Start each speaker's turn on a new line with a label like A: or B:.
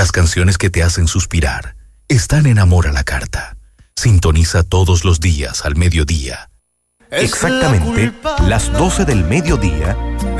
A: Las canciones que te hacen suspirar están en Amor a la Carta. Sintoniza todos los días al mediodía.
B: Exactamente las 12 del mediodía